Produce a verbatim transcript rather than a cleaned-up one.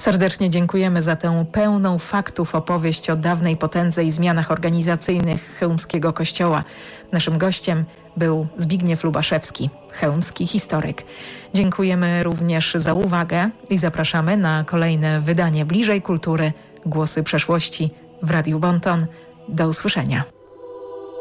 Serdecznie dziękujemy za tę pełną faktów opowieść o dawnej potędze i zmianach organizacyjnych chełmskiego kościoła. Naszym gościem był Zbigniew Lubaszewski, chełmski historyk. Dziękujemy również za uwagę i zapraszamy na kolejne wydanie Bliżej Kultury. Głosy przeszłości w Radiu Bonton. Do usłyszenia.